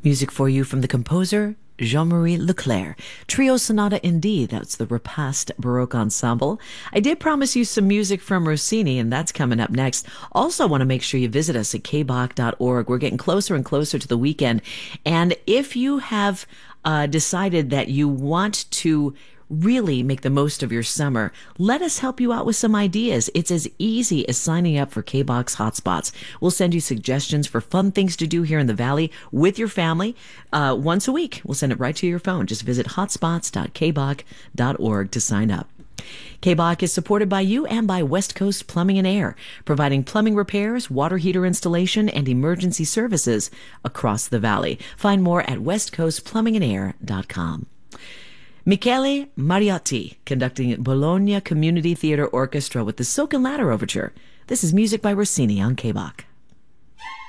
Music for you from the composer Jean-Marie Leclerc. Trio Sonata in D, that's the Repast Baroque Ensemble. I did promise you some music from Rossini, and that's coming up next. Also want to make sure you visit us at kbach.org. We're getting closer and closer to the weekend. And if you have decided that you want to really make the most of your summer, let us help you out with some ideas. It's as easy as signing up for K-Box Hotspots. We'll send you suggestions for fun things to do here in the Valley with your family once a week. We'll send it right to your phone. Just visit hotspots.kbach.org to sign up. K-Bach is supported by you and by West Coast Plumbing and Air, providing plumbing repairs, water heater installation, and emergency services across the Valley. Find more at westcoastplumbingandair.com. Michele Mariotti conducting Bologna Community Theater Orchestra with the Silken Ladder Overture. This is music by Rossini on K-Bach.